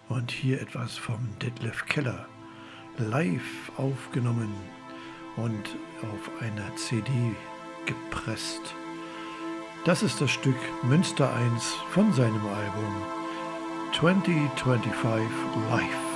Und hier etwas vom Detlef Keller, live aufgenommen und auf einer CD gepresst. Das ist das Stück Münster 1 von seinem Album 2025 Live.